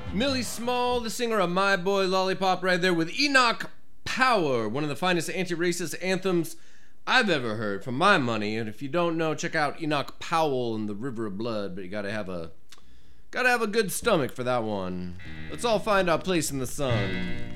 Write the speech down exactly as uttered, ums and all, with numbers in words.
Millie Small, the singer of My Boy Lollipop, right there with Enoch Power, one of the finest anti-racist anthems I've ever heard, for my money. And if you don't know, check out Enoch Powell and the River of Blood, but you gotta have a gotta have a good stomach for that one. Let's all find our place in the sun.